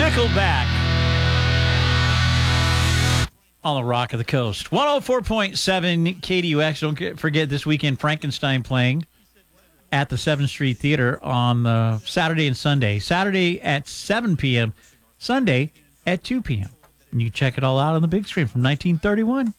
Nickelback on the Rock of the Coast. 104.7 KDUX. Don't forget this weekend, Frankenstein playing at the 7th Street Theater on Saturday and Sunday. Saturday at 7 p.m., Sunday at 2 p.m. And you can check it all out on the big screen from 1931.